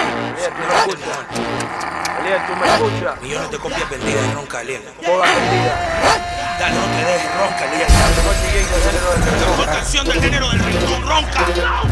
Elías, tú me escuchas. Elías, tú me escuchas. Millones de copias vendidas en ronca, Elías. Todas vendidas. Dale, no te dejes ronca, Elías. La mejor DJ del género del reggaetón. La mejor canción del género del reggaetón, ronca.